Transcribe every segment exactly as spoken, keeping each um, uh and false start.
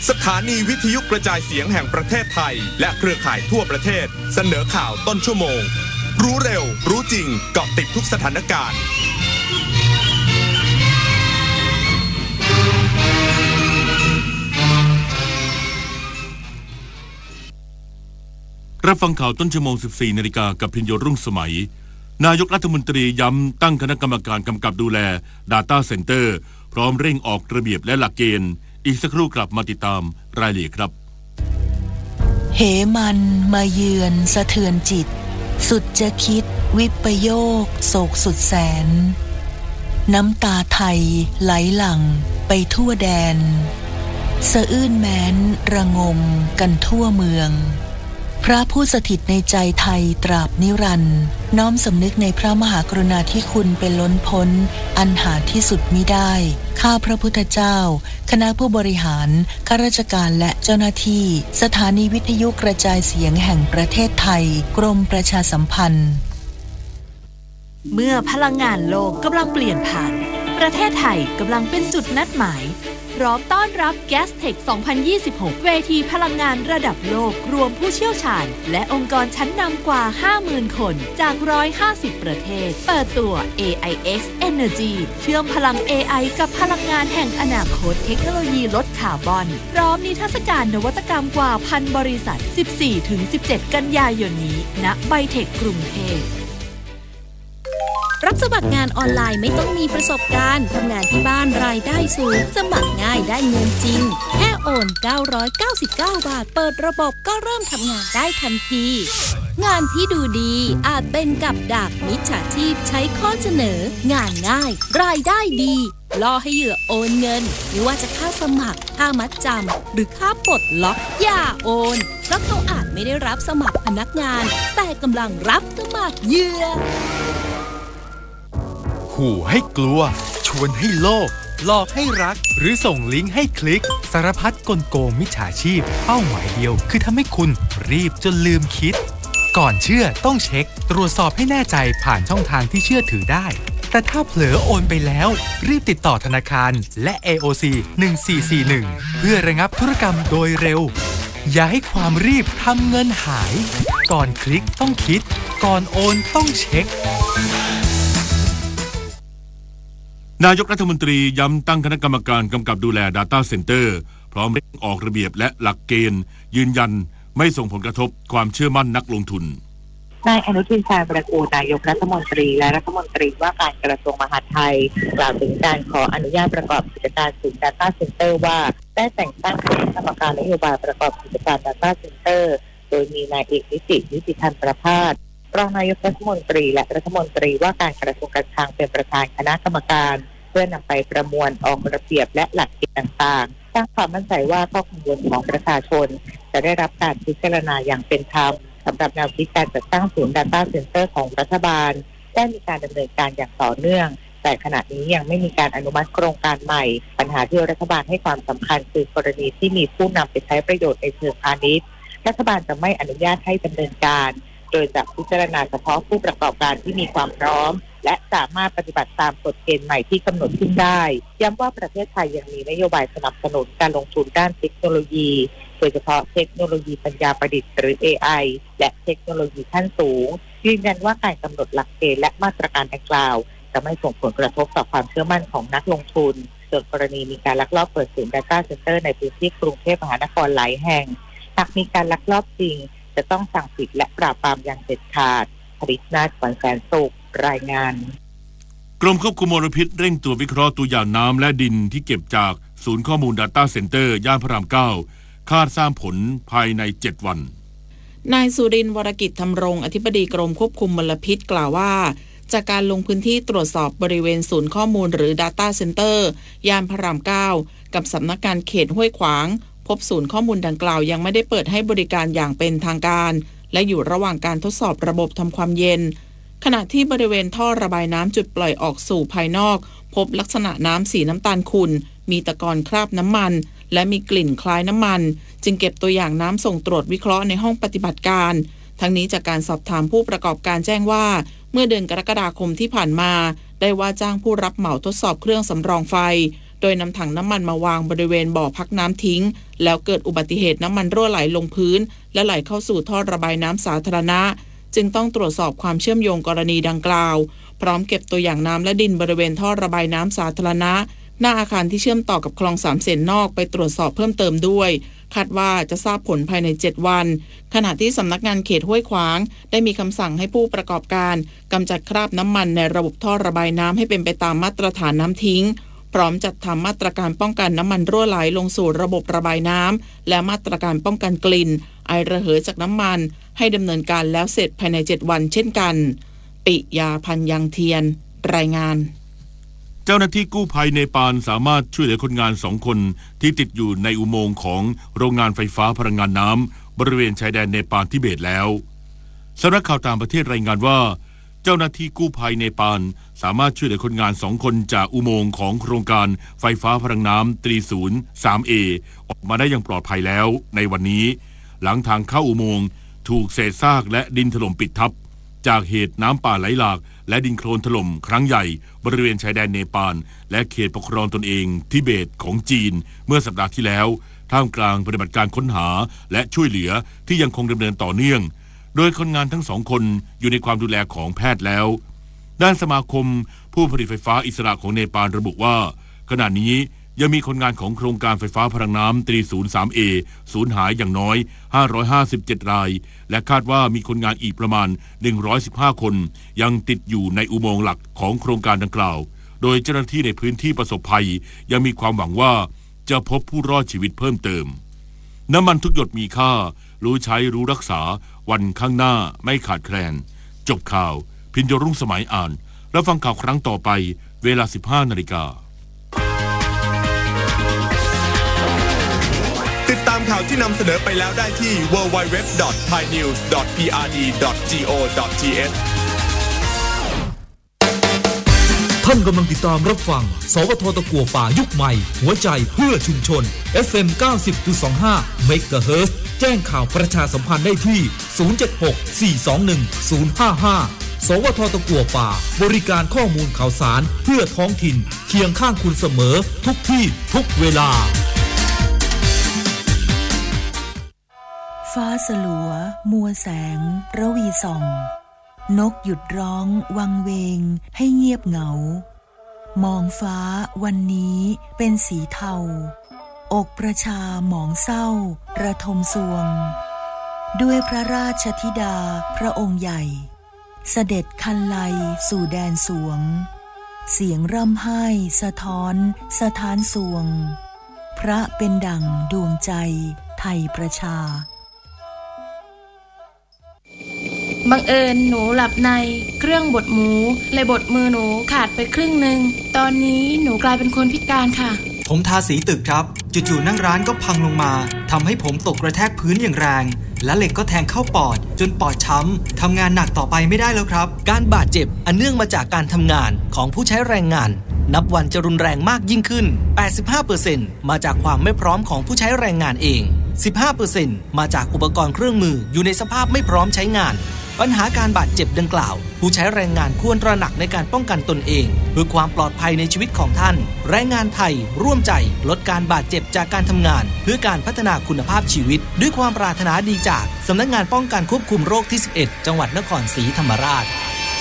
สถานีวิทยุกระจายเสียงแห่งประเทศไทยและเครือข่ายทั่วประเทศเสนอข่าวต้นชั่วโมงรู้เร็วรู้จริงเกาะติดทุกสถานการณ์รับฟังข่าวต้นชั่วโมง สิบสี่นาฬิกากับพิญโยรุ่งสมัยนายกรัฐมนตรีย้ำตั้งคณะกรรมการกำกับดูแล Data Center พร้อมเร่งออกระเบียบและหลักเกณฑ์อีกสักครู่กลับมาติดตามรายละเอียดครับเหมันมาเยือนสะเทือนจิตสุดจะคิดวิปโยคโศกสุดแสนน้ำตาไทยไหลหลั่งไปทั่วแดนสะอื้นแม้นระงมกันทั่วเมืองพระผู้สถิตในใจไทยตราบนิรันดร์น้อมสำนึกในพระมหากรุณาธิคุณเป็นล้นพ้นอันหาที่สุดมิได้ข้าพระพุทธเจ้าคณะผู้บริหารข้าราชการและเจ้าหน้าที่สถานีวิทยุกระจายเสียงแห่งประเทศไทยกรมประชาสัมพันธ์เมื่อพลังงานโลกกำลังเปลี่ยนผ่านประเทศไทยกำลังเป็นจุดนัดหมายพร้อมต้อนรับ Gastech สองพันยี่สิบหก เวทีพลังงานระดับโลกรวมผู้เชี่ยวชาญและองค์กรชั้นนำกว่า ห้าหมื่น คนจาก หนึ่งร้อยห้าสิบ ประเทศเปิดตัว เอ ไอ เอ็กซ์ Energy เชื่อมพลัง เอ ไอ กับพลังงานแห่งอนาคตเทคโนโลยีลดคาร์บอนพร้อมนิทรรศการนวัตกรรมกว่าพันบริษัท สิบสี่ถึงสิบเจ็ด กันยายนนี้ณไบเทคกรุงเทพรับสมัครงานออนไลน์ไม่ต้องมีประสบการณ์ทำงานที่บ้านรายได้สูงสมัครง่ายได้เงินจริงแค่โอนเก้าร้อยเก้าสิบเก้าบาทเปิดระบบก็เริ่มทำงานได้ทันทีงานที่ดูดีอาจเป็นกับดักมิจฉาชีพใช้ข้อเสนองานง่ายรายได้ดีล่อให้เหยื่อโอนเงินไม่ว่าจะค่าสมัครค่ามัดจำหรือค่าปลดล็อกอย่าโอนเพราะเขาอาจไม่ได้รับสมัครพนักงานแต่กำลังรับสมัครเหยื่อขู่ให้กลัวชวนให้โลภหลอกให้รักหรือส่งลิงก์ให้คลิกสารพัดกลโกงมิจฉาชีพเป้าหมายเดียวคือทำให้คุณรีบจนลืมคิดก่อนเชื่อต้องเช็คตรวจสอบให้แน่ใจผ่านช่องทางที่เชื่อถือได้แต่ถ้าเผลอโอนไปแล้วรีบติดต่อธนาคารและ เอ โอ ซี หนึ่งสี่สี่หนึ่งเพื่อระงับธุรกรรมโดยเร็วอย่าให้ความรีบทำเงินหายก่อนคลิกต้องคิดก่อนโอนต้องเช็คนายกรัฐมนตรีย้ำตั้งคณะกรรมการกำกับดูแล Data Center พร้อมเร่งออกระเบียบและหลักเกณฑ์ยืนยันไม่ส่งผลกระทบความเชื่อมั่นนักลงทุนนายอนุทินชาญวิรากูลนายกรัฐมนตรีและรัฐมนตรีว่าการกระทรวงมหาดไทยกล่าวถึงการขออนุญาตประกอบกิจการศูนย์ Data Center ว่าได้แต่งตั้งคณะกรรมการนโยบายประกอบกิจการ Data Center โดยมีนายเอกนิตินิติพันธ์ประภาสรองนายกรัฐมนตรีและรัฐมนตรีว่าการกระทรวงการคลังเป็นประธานคณะกรรมการเพื่อนำไปประมวลออกระเบียบและหลักเกณฑ์ต่างๆสร้างความมั่นใจว่าข้อกังวลของประชาชนจะได้รับการพิจารณาอย่างเป็นธรรมสำหรับแนวคิดการจัดตั้งศูนย์ Data Center ของรัฐบาลได้มีการดำเนินการอย่างต่อเนื่องแต่ขณะนี้ยังไม่มีการอนุมัติโครงการใหม่ปัญหาที่รัฐบาลให้ความสำคัญคือกรณีที่มีผู้นำไปใช้ประโยชน์ในเชิงพาณิชย์รัฐบาลจะไม่อนุญาตให้ดำเนินการโดยจะพิจารณาเฉพาะผู้ประกอบการที่มีความพร้อมและสามารถปฏิบัติตามกฎเกณฑ์ใหม่ที่กำหนดขึ้นได้ย้ำว่าประเทศไทยยังมีนโยบายสนับสนุนการลงทุนด้านเทคโนโลยีโดยเฉพาะเทคโนโลยีปัญญาประดิษฐ์หรือ เอ ไอ และเทคโนโลยีขั้นสูงยืนยันว่าการกำหนดหลักเกณฑ์และมาตรการดังกล่าวจะไม่ส่งผลกระทบต่อความเชื่อมั่นของนักลงทุนส่วนกรณีมีการลักลอบเปิดศูนย์ Data Center ในพื้นที่กรุงเทพมหานครหลายแห่งหากมีการลักลอบจริงจะต้องสั่งปิดและปราบปรามอย่างเด็ดขาดผลิตนาขวัญแสนสุขรายงานกรมควบคุมมลพิษเร่งตรวจวิเคราะห์ตัวอย่างน้ำและดินที่เก็บจากศูนย์ข้อมูล Data Center ย่านพระรามเก้าคาดสร้างผลภายในเจ็ดวันนายสุรินทร์วรกิจธรรมรงค์อธิบดีกรมควบคุมมลพิษกล่าวว่าจากการลงพื้นที่ตรวจสอบบริเวณศูนย์ข้อมูลหรือ Data Center ย่านพระรามเก้ากับสำนักงานเขตห้วยขวางพบศูนย์ข้อมูลดังกล่าวยังไม่ได้เปิดให้บริการอย่างเป็นทางการและอยู่ระหว่างการทดสอบระบบทำความเย็นขณะที่บริเวณท่อระบายน้ำจุดปล่อยออกสู่ภายนอกพบลักษณะน้ำสีน้ำตาลขุ่นมีตะกอนคราบน้ำมันและมีกลิ่นคล้ายน้ำมันจึงเก็บตัวอย่างน้ำส่งตรวจวิเคราะห์ในห้องปฏิบัติการทั้งนี้จากการสอบถามผู้ประกอบการแจ้งว่าเมื่อเดือนกรกฎาคมที่ผ่านมาได้ว่าจ้างผู้รับเหมาทดสอบเครื่องสำรองไฟโดยนำถังน้ำมันมาวางบริเวณบ่อพักน้ำทิ้งแล้วเกิดอุบัติเหตุน้ำมันรั่วไหลลงพื้นและไหลเข้าสู่ท่อระบายน้ำสาธารณะจึงต้องตรวจสอบความเชื่อมโยงกรณีดังกล่าวพร้อมเก็บตัวอย่างน้ำและดินบริเวณท่อระบายน้ำสาธารณะหน้าอาคารที่เชื่อมต่อกับคลองสามเสนนอกไปตรวจสอบเพิ่มเติมด้วยคาดว่าจะทราบผลภายในเจ็ดวันขณะที่สำนักงานเขตห้วยขวางได้มีคำสั่งให้ผู้ประกอบการกำจัดคราบน้ำมันในระบบท่อระบายน้ำให้เป็นไปตามมาตรฐานน้ำทิ้งพร้อมจัดทำมาตรการป้องกันน้ำมันรั่วไหลลงสู่ระบบระบายน้ำและมาตรการป้องกันกลิ่นไอระเหยจากน้ำมันให้ดำเนินการแล้วเสร็จภายในเจ็ดวันเช่นกันปิยาพันธ์ยังเทียนรายงานเจ้าหน้าที่กู้ภัยเนปาลสามารถช่วยเหลือคนงานสองคนที่ติดอยู่ในอุโมงค์ของโรงงานไฟฟ้าพลังงานน้ำบริเวณชายแดนเนปาลทิเบตแล้วสำนักข่าวต่างประเทศรายงานว่าเจ้าหน้าที่กู้ภัยเนปาลสามารถช่วยเหลือคนงานสองคนจากอุโมงค์ของโครงการไฟฟ้าพลังน้ำตรีศูนย์ สาม เอ ออกมาได้อย่างปลอดภัยแล้วในวันนี้หลังทางเข้าอุโมงค์ถูกเศษซากและดินถล่มปิดทับจากเหตุน้ำป่าไหลหลากและดินโคลนถล่มครั้งใหญ่บริเวณชายแดนเนปาลและเขตปกครองตนเองทิเบตของจีนเมื่อสัปดาห์ที่แล้วท่ามกลางปฏิบัติการค้นหาและช่วยเหลือที่ยังคงดำเนินต่อเนื่องโดยคนงานทั้งสองคนอยู่ในความดูแลของแพทย์แล้วด้านสมาคมผู้ผลิตไฟฟ้าอิสระของเนปาลระบุว่าขณะนี้ยังมีคนงานของโครงการไฟฟ้าพลังน้ำตรีศูนย์ สาม เอ สูญหายอย่างน้อยห้าร้อยห้าสิบเจ็ดรายและคาดว่ามีคนงานอีกประมาณหนึ่งร้อยสิบห้าคนยังติดอยู่ในอุโมงค์หลักของโครงการดังกล่าวโดยเจ้าหน้าที่ในพื้นที่ประสบภัยยังมีความหวังว่าจะพบผู้รอดชีวิตเพิ่มเติมน้ำมันทุกหยดมีค่ารู้ใช้รู้รักษาวันข้างหน้าไม่ขาดแคลนจบข่าวพิญโยรุ่งสมัยอ่านแล้วฟังข่าวครั้งต่อไปเวลา สิบห้านาฬิกาติดตามข่าวที่นำเสนอไปแล้วได้ที่ ดับเบิลยู ดับเบิลยู ดับเบิลยู ดอท ไทยนิวส์ ดอท พี อาร์ ดี ดอท จี โอ ดอท ที เอชท่านกำลังติดตามรับฟังสวทตะกั่วป่ายุคใหม่หัวใจเพื่อชุมชน เอฟ เอ็ม เก้าสิบจุดสองห้า เมกะเฮิรตซ์ แจ้งข่าวประชาสัมพันธ์ได้ที่ ศูนย์ เจ็ด หก สี่ สอง หนึ่ง ศูนย์ ห้า ห้า สวทตะกั่วป่าบริการข้อมูลข่าวสารเพื่อท้องถิ่นเคียงข้างคุณเสมอทุกที่ทุกเวลาฟ้าสลัวมัวแสงระวีส่องนกหยุดร้องวังเวงให้เงียบเหงามองฟ้าวันนี้เป็นสีเทาอกประชาหมองเศร้าระทมสวงด้วยพระราชธิดาพระองค์ใหญ่เสด็จคันไลสู่แดนสวงเสียงร่ำไห้สะท้อนสะท้านสวงพระเป็นดั่งดวงใจไทยประชาบังเอิญหนูหลับในเครื่องบดหมูเลยบดมือหนูขาดไปครึ่งหนึ่งตอนนี้หนูกลายเป็นคนพิการค่ะผมทาสีตึกครับจู่ๆนั่งร้านก็พังลงมาทำให้ผมตกกระแทกพื้นอย่างแรงและเหล็กก็แทงเข้าปอดจนปอดช้ำทำงานหนักต่อไปไม่ได้แล้วครับการบาดเจ็บอันเนื่องมาจากการทำงานของผู้ใช้แรงงานนับวันจะรุนแรงมากยิ่งขึ้น แปดสิบห้าเปอร์เซ็นต์ มาจากความไม่พร้อมของผู้ใช้แรงงานเอง สิบห้าเปอร์เซ็นต์ มาจากอุปกรณ์เครื่องมืออยู่ในสภาพไม่พร้อมใช้งานปัญหาการบาดเจ็บดังกล่าวผู้ใช้แรงงานควรตระหนักในการป้องกันตนเองเพื่อความปลอดภัยในชีวิตของท่านแรงงานไทยร่วมใจลดการบาดเจ็บจากการทำงานเพื่อการพัฒนาคุณภาพชีวิตด้วยความปรารถนาดีจากสำนักงานป้องกันควบคุมโรคที่สิบเอ็ดจังหวัดนครศรีธรรมราช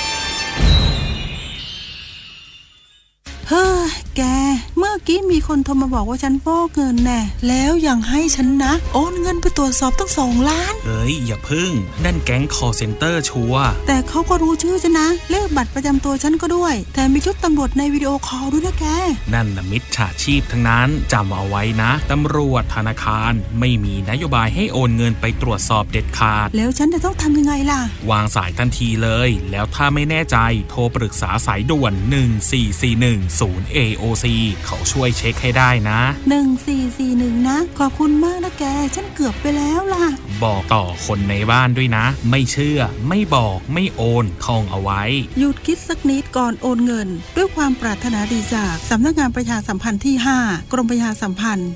เฮ้อแกเมื่อกี้มีคนโทรมาบอกว่าฉันฟอกเงินแน่แล้วยังให้ฉันนะโอนเงินไปตรวจสอบตั้งสองล้านเฮ้ยอย่าพึ่งนั่นแก๊ง call center ชัวร์แต่เขาก็รู้ชื่อฉันนะเลขบัตรประจำตัวฉันก็ด้วยแต่มีชุดตำรวจในวิดีโอคอลด้วยนะแกนั่นน่ะมิจฉาชีพทั้งนั้นจำเอาไว้นะตำรวจธนาคารไม่มีนโยบายให้โอนเงินไปตรวจสอบเด็ดขาดแล้วฉันจะต้องทำยังไงล่ะวางสายทันทีเลยแล้วถ้าไม่แน่ใจโทรปรึกษาสายด่วนหนึ่งสี่สี่หนึ่งศูนย์ เอ โอ ซี เขาช่วยเช็คให้ได้นะหนึ่งสี่สี่หนึ่งนะขอบคุณมากนะแกฉันเกือบไปแล้วล่ะบอกต่อคนในบ้านด้วยนะไม่เชื่อไม่บอกไม่โอนท่องเอาไว้หยุดคิดสักนิดก่อนโอนเงินด้วยความปรารถนาดีจากสำนักงานประชาสัมพันธ์ที่ห้ากรมประชาสัมพันธ์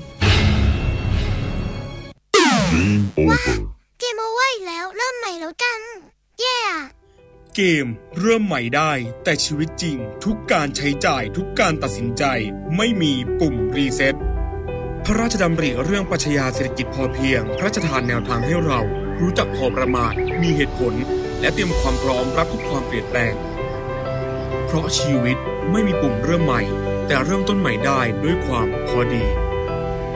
ว้าเกมโอเวอร์อีกแล้วเริ่มใหม่แล้วกันเย้เกมเริ่มใหม่ได้แต่ชีวิตจริงทุกการใช้จ่ายทุกการตัดสินใจไม่มีปุ่มรีเซ็ตพระราชดำริเรื่องปรัชญาเศรษฐกิจพอเพียงพระราชทานแนวทางให้เรารู้จักพอประมาณมีเหตุผลและเตรียมความพร้อมรับทุกความเปลี่ยนแปลงเพราะชีวิตไม่มีปุ่มเริ่มใหม่แต่เริ่มต้นใหม่ได้ด้วยความพอดี